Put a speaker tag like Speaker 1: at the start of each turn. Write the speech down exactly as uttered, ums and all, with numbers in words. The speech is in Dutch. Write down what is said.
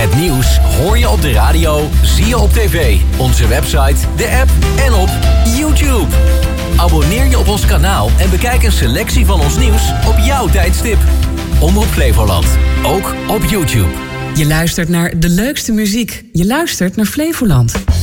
Speaker 1: Het nieuws hoor je op de radio, zie je op tv, onze website, de app en op YouTube. Abonneer je op ons kanaal en bekijk een selectie van ons nieuws op jouw tijdstip. Omroep Flevoland, ook op YouTube.
Speaker 2: Je luistert naar de leukste muziek. Je luistert naar Flevoland.